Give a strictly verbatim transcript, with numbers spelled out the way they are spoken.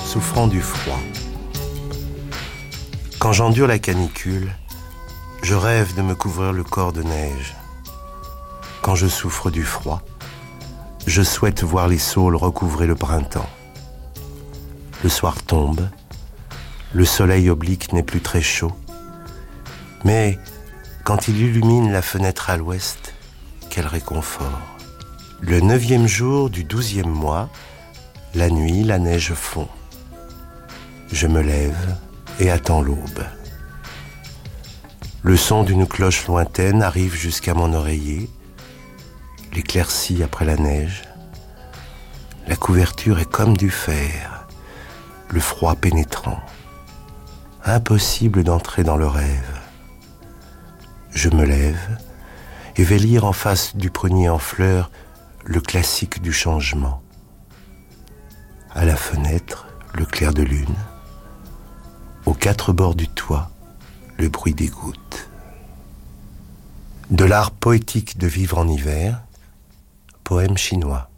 souffrant du froid. Quand j'endure la canicule, je rêve de me couvrir le corps de neige. Quand je souffre du froid, je souhaite voir les saules recouvrer le printemps. Le soir tombe, le soleil oblique n'est plus très chaud, mais quand il illumine la fenêtre à l'ouest, quel réconfort. Le neuvième jour du douzième mois, la nuit, la neige fond. Je me lève et attends l'aube. Le son d'une cloche lointaine arrive jusqu'à mon oreiller, l'éclaircie après la neige. La couverture est comme du fer, le froid pénétrant. Impossible d'entrer dans le rêve. Je me lève et vais lire en face du prunier en fleurs le classique du changement. À la fenêtre, le clair de lune. Aux quatre bords du toit, le bruit des gouttes. De l'art poétique de vivre en hiver, poème chinois.